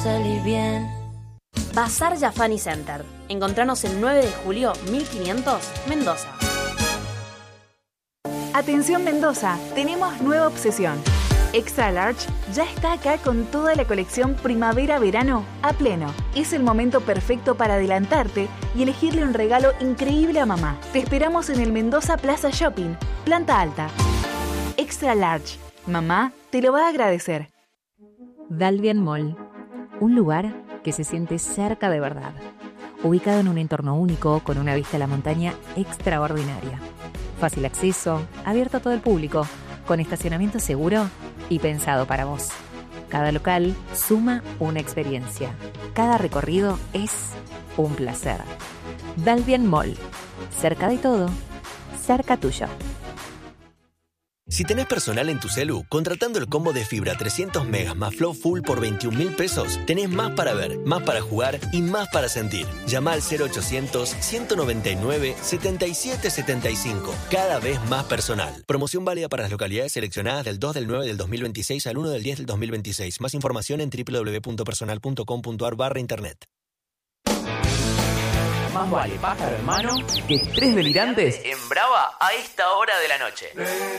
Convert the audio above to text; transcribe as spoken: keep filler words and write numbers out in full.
Salir bien. Bazar Yafani Center. Encontranos en nueve de julio mil quinientos, Mendoza. Atención Mendoza, tenemos nueva obsesión. Extra Large ya está acá con toda la colección primavera-verano a pleno. Es el momento perfecto para adelantarte y elegirle un regalo increíble a mamá. Te esperamos en el Mendoza Plaza Shopping, planta alta. Extra Large, mamá te lo va a agradecer. Dalvian Mall, un lugar que se siente cerca de verdad. Ubicado en un entorno único con una vista a la montaña extraordinaria. Fácil acceso, abierto a todo el público, con estacionamiento seguro y pensado para vos. Cada local suma una experiencia. Cada recorrido es un placer. Dalvian Mall. Cerca de todo, cerca tuyo. Si tenés personal en tu celu, contratando el combo de fibra trescientos megas más Flow Full por veintiún mil pesos, tenés más para ver, más para jugar y más para sentir. Llama al cero ochocientos, ciento noventa y nueve, setenta y siete setenta y cinco. Cada vez más personal. Promoción válida para las localidades seleccionadas del dos del nueve del dos mil veintiséis al uno del diez del dos mil veintiséis. Más información en doble u doble u doble u punto personal punto com punto a r barra internet. Más vale pájaro en mano que tres delirantes en Brava a esta hora de la noche.